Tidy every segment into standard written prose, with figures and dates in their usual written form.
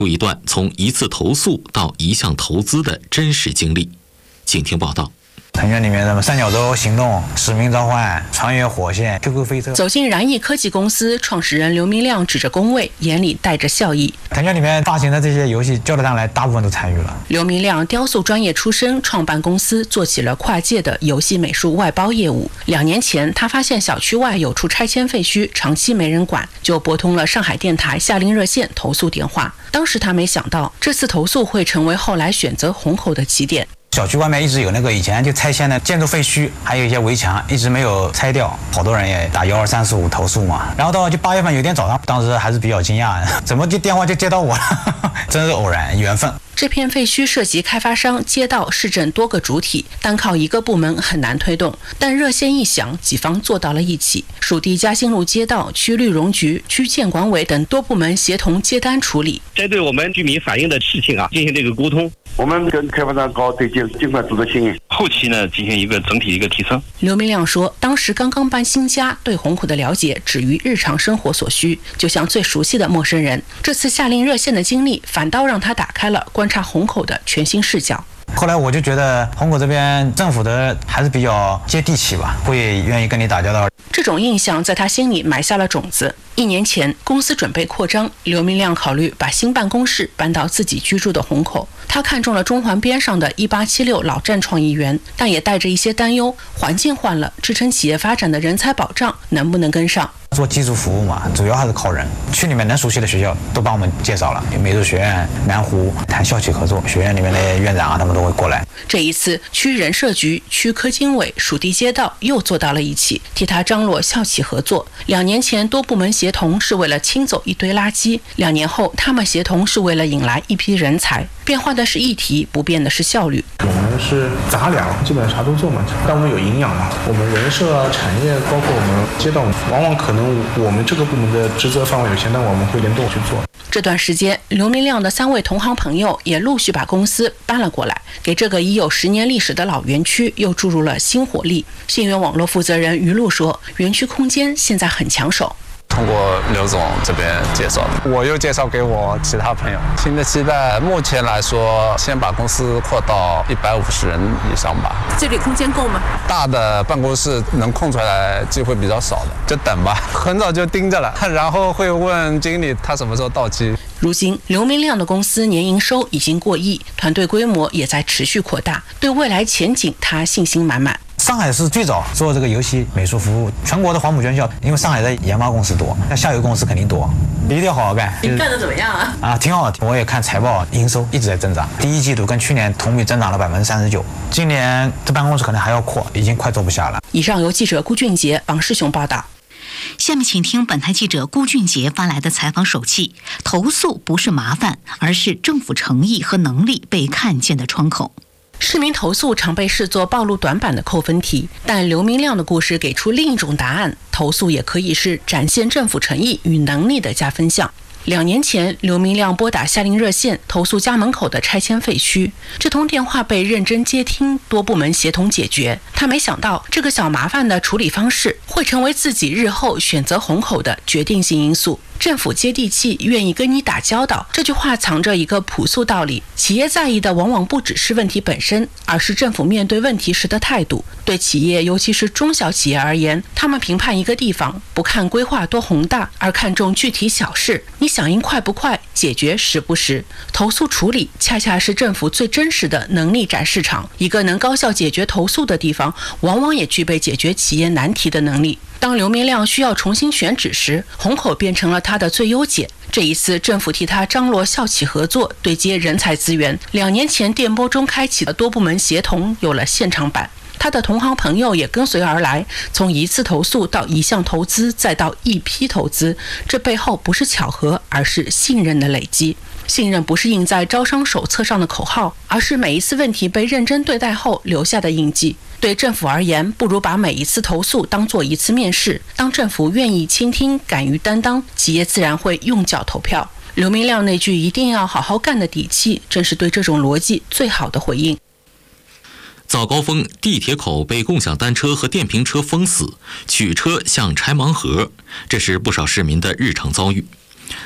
录一段从一次投诉到一项投资的真实经历，请听报道。 藤原里面什么三角洲行动、使命召唤、穿越火线、QQ 飞车。 走进燃易科技公司，创始人刘明亮指着工位，眼里带着笑意。 藤原里面大型的这些游戏交流上来，大部分都参与了。 刘明亮雕塑专业出身，创办公司做起了跨界的游戏美术外包业务。2年前，他发现小区外有处拆迁废墟，长期没人管，就拨通了上海电台夏令热线投诉电话。当时他没想到，这次投诉会成为后来选择虹口的起点。 小区外面一直有那个以前就拆迁的建筑废墟，还有一些围墙一直没有拆掉，好多人也打12345投诉嘛。然后到就8月份有一天早上，当时还是比较惊讶，怎么就电话就接到我了，真是偶然缘分。 这片废墟涉及开发商、街道、市政多个主体，单靠一个部门很难推动。但热线一响，几方坐到了一起，属地嘉兴路街道、区绿容局、区建管委等多部门协同接单处理。 针对我们居民反映的事情进行这个沟通。 我们跟开发商搞对接，尽快组织清理。 后期呢，进行一个整体的一个提升。 刘明亮说，当时刚刚搬新家，对虹口的了解止于日常生活所需，就像最熟悉的陌生人。这次夏令热线的经历，反倒让他打开了观察虹口的全新视角。 后来我就觉得虹口这边政府的还是比较接地气吧，会愿意跟你打交道。 这种印象在他心里埋下了种子。1年前，公司准备扩张，刘明亮考虑把新办公室搬到自己居住的虹口。他看中了中环边上的1876老站创意园，但也带着一些担忧：环境换了，支撑企业发展的人才保障能不能跟上？ 做技术服务嘛，主要还是靠人。区里面能熟悉的学校都帮我们介绍了，美术学院、南湖谈校企合作，学院里面的院长他们都会过来。 这一次，区人社局、区科经委、属地街道又坐到了一起，替他张罗校企合作。2年前多部门协同是为了清走一堆垃圾，2年后他们协同是为了引来一批人才。变化的是议题，不变的是效率。 我们是杂粮，基本上啥都做嘛，但我们有营养嘛。我们人社产业，包括我们街道，往往可能我们这个部门的职责范围有限，但我们会联动去做。 这段时间，刘明亮的3位同行朋友也陆续把公司搬了过来，给这个已有10年历史的老园区又注入了新活力。信源网络负责人于露说，园区空间现在很抢手。 通过刘总这边介绍的，我又介绍给我其他朋友。新的期待，目前来说，先把公司扩到150人以上吧。 这里空间够吗？ 大的办公室能空出来机会比较少的，就等吧。很早就盯着了，然后会问经理他什么时候到期。 如今，刘明亮的公司年营收已经过亿，团队规模也在持续扩大，对未来前景他信心满满。 上海是最早做这个游戏美术服务，全国的黄埔军校，因为上海的研发公司多，那下游公司肯定多，一定要好好干。 你干得怎么样啊？ 挺好的，我也看财报，营收一直在增长，第1季度跟去年同比增长了39%。今年这办公室可能还要扩，已经快坐不下了。 以上由记者顾俊杰、王世雄报道。 下面请听本台记者顾俊杰发来的采访手记：投诉不是麻烦，而是政府诚意和能力被看见的窗口。 市民投诉常被视作暴露短板的扣分题，但刘明亮的故事给出另一种答案：投诉也可以是展现政府诚意与能力的加分项。2年前，刘明亮拨打夏令热线投诉家门口的拆迁废墟，这通电话被认真接听，多部门协同解决。他没想到，这个小麻烦的处理方式会成为自己日后选择虹口的决定性因素。政府接地气，愿意跟你打交道，这句话藏着一个朴素道理：企业在意的往往不只是问题本身，而是政府面对问题时的态度。对企业，尤其是中小企业而言，他们评判一个地方，不看规划多宏大，而看重具体小事。你响应快不快，解决实不实。投诉处理恰恰是政府最真实的能力展示场。一个能高效解决投诉的地方，往往也具备解决企业难题的能力。当刘明亮需要重新选址时，虹口变成了他的最优解。这一次，政府替他张罗校企合作，对接人才资源。2年前电波中开启的多部门协同有了现场版。他的同行朋友也跟随而来，从一次投诉到一项投资，再到一批投资，这背后不是巧合，而是信任的累积。信任不是印在招商手册上的口号，而是每一次问题被认真对待后留下的印记。对政府而言，不如把每一次投诉当作一次面试。当政府愿意倾听，敢于担当，企业自然会用脚投票。刘明亮那句一定要好好干的底气，正是对这种逻辑最好的回应。 早高峰，地铁口被共享单车和电瓶车封死，取车像拆盲盒，这是不少市民的日常遭遇。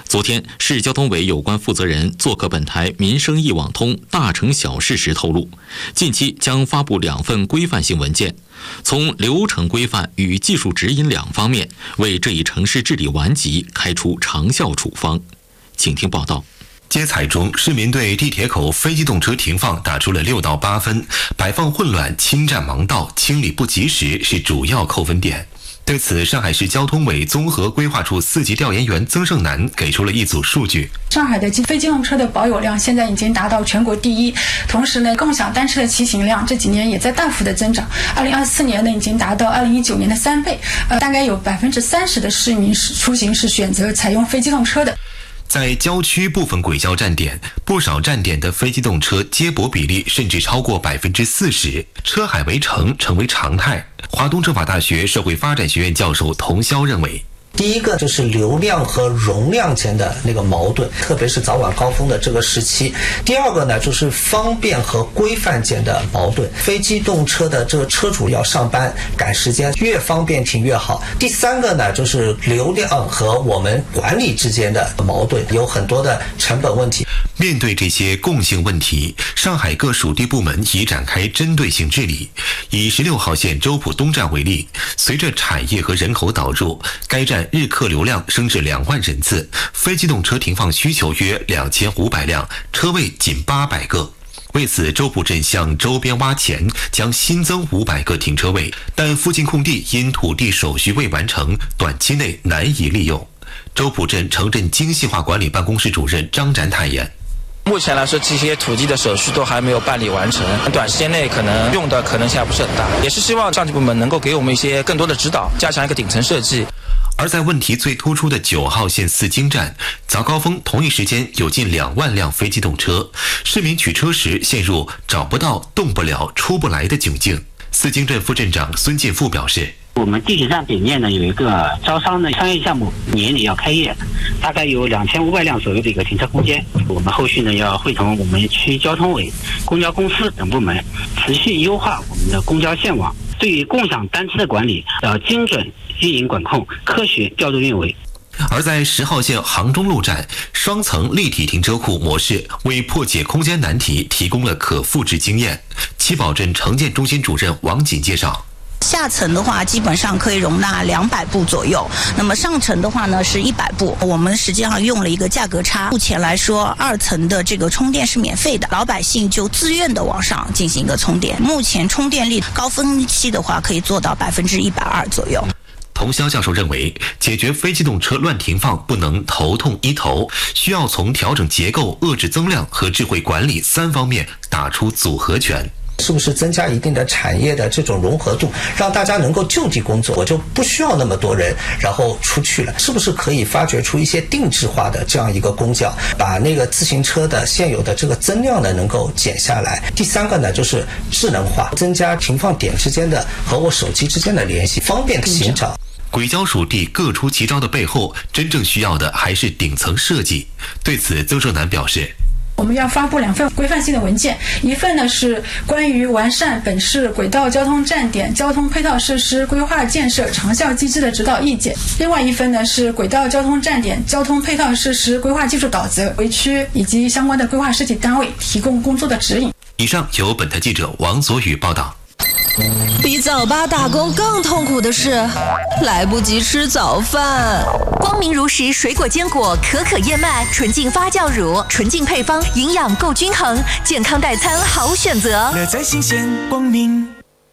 昨天，市交通委有关负责人做客本台民生一网通大城小事时透露，近期将发布2份规范性文件，从流程规范与技术指引2方面，为这一城市治理顽疾开出长效处方。请听报道。 接采中，市民对地铁口非机动车停放打出了6到8分，摆放混乱、侵占盲道、清理不及时是主要扣分点。对此，上海市交通委综合规划处4级调研员曾胜男给出了一组数据。 上海的非机动车的保有量现在已经达到全国第1，同时呢，共享单车的骑行量这几年也在大幅的增长。2024年呢，已经达到2019年的3倍，大概有30%的市民出行是选择采用非机动车的。 在郊区部分轨交站点，不少站点的非机动车接驳比例甚至超过40%，车海围城成为常态。华东政法大学社会发展学院教授童霄认为， 第一个就是流量和容量间的那个矛盾，特别是早晚高峰的这个时期。第二个呢，就是方便和规范间的矛盾，非机动车的这个车主要上班赶时间，越方便停越好。第三个呢，就是流量和我们管理之间的矛盾，有很多的成本问题。 面对这些共性问题，上海各属地部门已展开针对性治理。以16号线周浦东站为例，随着产业和人口导入，该站日客流量升至2万人次，非机动车停放需求约2500辆，车位仅800个。为此，周浦镇向周边挖钱，将新增500个停车位，但附近空地因土地手续未完成，短期内难以利用。周浦镇城镇精细化管理办公室主任张展坦言， 目前来说，这些土地的手续都还没有办理完成，短时间内可能用的可能性还不是很大，也是希望上级部门能够给我们一些更多的指导，加强一个顶层设计。 而在问题最突出的9号线四京站，早高峰同一时间有近2万辆非机动车，市民取车时陷入找不到、动不了、出不来的窘境。四京镇副镇长孙进富表示， 我们地铁站北面呢有一个招商的商业项目，年底要开业，大概有2500辆左右的一个停车空间。我们后续呢要会同我们区交通委、公交公司等部门，持续优化我们的公交线网，对于共享单车的管理要精准运营管控，科学调度运维。 而在10号线杭中路站，双层立体停车库模式为破解空间难题提供了可复制经验。七宝镇城建中心主任王锦介绍， 下层的话基本上可以容纳200部左右，那么上层的话呢是100部。我们实际上用了一个价格差，目前来说2层的这个充电是免费的，老百姓就自愿的往上进行一个充电。目前充电率高峰期的话可以做到120%左右。 童霄教授认为，解决非机动车乱停放不能头痛医头，需要从调整结构、遏制增量和智慧管理3方面打出组合拳。 是不是增加一定的产业的这种融合度，让大家能够就地工作，我就不需要那么多人然后出去了？是不是可以发掘出一些定制化的这样一个公交，把那个自行车的现有的这个增量呢能够减下来？第三个呢就是智能化，增加停放点之间的和我手机之间的联系，方便寻找。 轨交属地各出奇招的背后，真正需要的还是顶层设计。对此，曾胜男表示， 我们要发布2份规范性的文件，一份呢是关于完善本市轨道交通站点交通配套设施规划建设长效机制的指导意见，另外一份呢是轨道交通站点交通配套设施规划技术导则，为区以及相关的规划设计单位提供工作的指引。 以上由本台记者王佐宇报道。 比早八打工更痛苦的是来不及吃早饭。 光明如实水果坚果，可可燕麦，纯净发酵乳，纯净配方，营养够均衡，健康代餐好选择。 乐在新鲜，光明。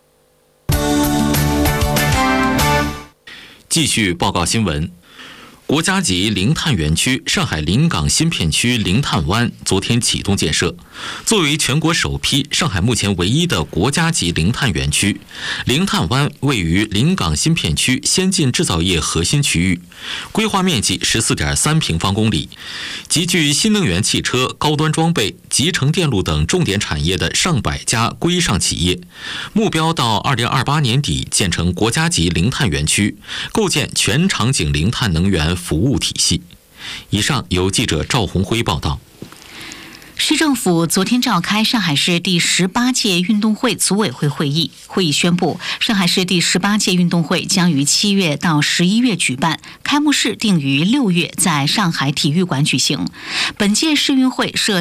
继续报告新闻。国家级零碳园区上海临港新片区零碳湾昨天启动建设。作为全国首批、上海目前唯一的国家级零碳园区，零碳湾位于临港新片区先进制造业核心区域，规划面积14.3平方公里，集聚新能源汽车、高端装备、集成电路等重点产业的上百家规上企业，目标到2028年底建成国家级零碳园区，构建全场景零碳能源服务体系。以上由记者赵红辉报道。 市政府昨天召开上海市第18届运动会组委会会议，会议宣布，上海市第18届运动会将于7月到11月举办，开幕式定于6月在上海体育馆举行。本届世运会设